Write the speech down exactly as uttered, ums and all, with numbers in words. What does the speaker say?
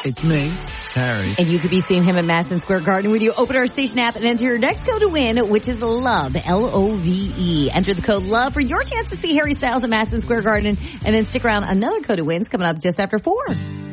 It's me. It's Harry. And you could be seeing him at Madison Square Garden when you open our station app and enter your next code to win, which is LOVE, L O V E. Enter the code LOVE for your chance to see Harry Styles at Madison Square Garden. And then stick around. Another code to win's coming up just after four.